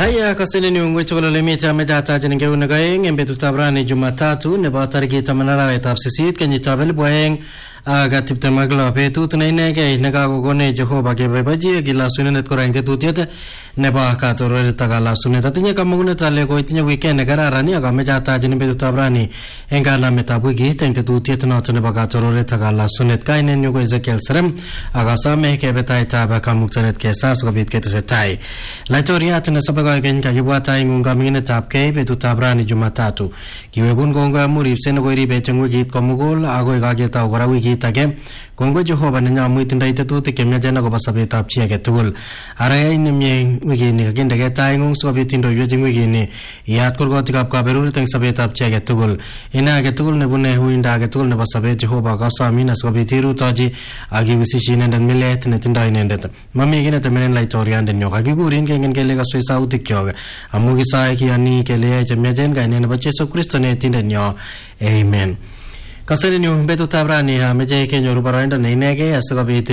Haya kasini ni ungwe chukula limiti amejata jinenge unagaeng embetu tabrani Jumatatu nebo tariki 18 kenyit ab 2020 magla betut ne inegei nekakokone Jehova keboiboichi kilasunet kora eng tetutiet nebo katororet takalasunet. Atinye kamugunet ale koitinye weekend nekararan akameche atachin betut tabrani eng kanametab wikit eng tetutiet noto nebo katororet takalasunet. Kainenyu ko Ezekiel Serem akasome kebetaitab kamuktanet kesas sikobit ketesetai. Laitoriat nesabekoi keny kakibwata eng ungamingetab kei betutab rani Jumatatu. Kiwekun kongoi amu ripset nekoiribech eng wikit komugul akoi kaketau kora wikit age. Kongoi Jehova nenyamu itindoi tetutik chemiachen akobo sobetab chi age tugul. Ara yai nemie wikini kakindege taingung sikobit indoiwech eng wikini iyat kurgotikab kaberuret eng sobetab chi age tugul. Ine age tugul nebune uindo age tugul nebo sobet Jehova kasomin asikobit irutochi akiwisishi inendet milet netindoi inendet. Mami kiy netemenen laitoriandenyo kakikurin kengen kele kaswei sautikyok amu kisae kiyani kele yae chemiachen kainet nebo Jesu Kristo netindenyo. Amen. Kaseninyu betutab rani ameche kenyoru boroindo ne inegei asikobit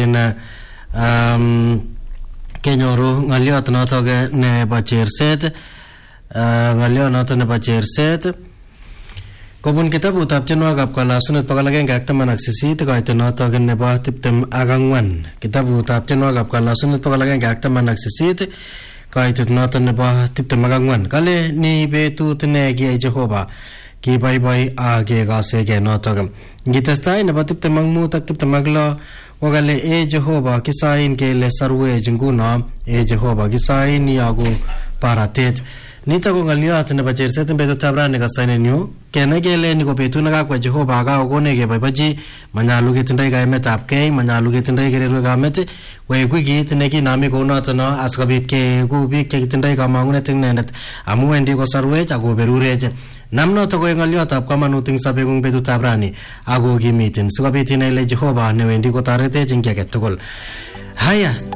kenyoru ng'oliot notok nebo cherset ng'oliot notok nebo cherset kobun kitabutab tienwogikab kalasunet 118 koite notok nebo 24. Kitabutab tienwogikab kalasunet 118 koitet notok nebo 24. Kale ni betut ne kiyai Jehova kiboiboi akekasege notok. Ngitestai nebo 25 ak 26 kokale Jehova kisain kele sarwech nguno Jehova kisain yaku baratet. Nitok ko ng'oliot nebo cherset betutab rani kasainenyu kenai kele ni ko betut nekakwa Jehova akakokonech keboiboichi manyalu ketindoi kaimetab kei manyalu ketindoi kererwekab met koek wikit nekinami kounoto no asikobit keeku biik chekitindoi kamang'unet eng inendet amu wendi kosarwech akoberurech. Nam notok koek ng'oliotab kamanut eng sobeng'ung betutab rani akokimitin sikobit inai ile Jehova newendi kotoretech eng ki age tugul. Haya